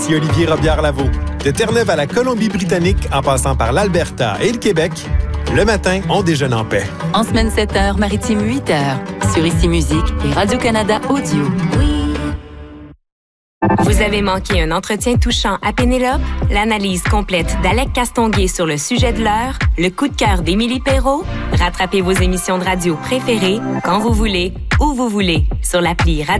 Ici Olivier Robillard-Lavaux. De Terre-Neuve à la Colombie-Britannique, en passant par l'Alberta et le Québec, le matin, on déjeune en paix. En semaine 7h, maritime 8h, sur Ici Musique et Radio-Canada Audio. Oui. Vous avez manqué un entretien touchant à Pénélope? L'analyse complète d'Alec Castonguay sur le sujet de l'heure? Le coup de cœur d'Émilie Perrault? Rattrapez vos émissions de radio préférées quand vous voulez, où vous voulez, sur l'appli Radio